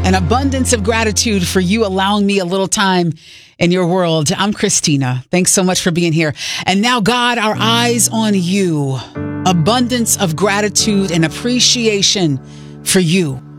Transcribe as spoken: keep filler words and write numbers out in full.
An abundance of gratitude for you allowing me a little time in your world. I'm Christina. Thanks so much for being here. And now, God, our eyes on you. Abundance of gratitude and appreciation for you.